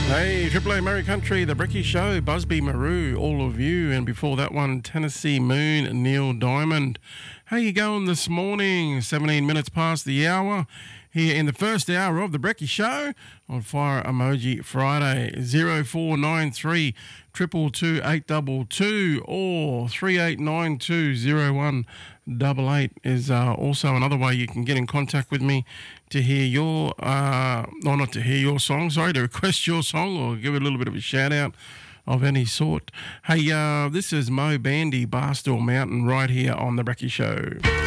Hey, Triple A Murray Country, The Brecky Show, Busby Maru, all of you. And before that one, Tennessee Moon, Neil Diamond. How you going this morning? 17 minutes past the hour. Here in the first hour of The Brecky Show on Fire Emoji Friday. 0493 222 822 or 38920188 is also another way you can get in contact with me to hear your, not to hear your song, sorry, to request your song or give it a little bit of a shout out of any sort. Hey, this is Mo Bandy, Barstool Mountain, right here on The Brecky Show.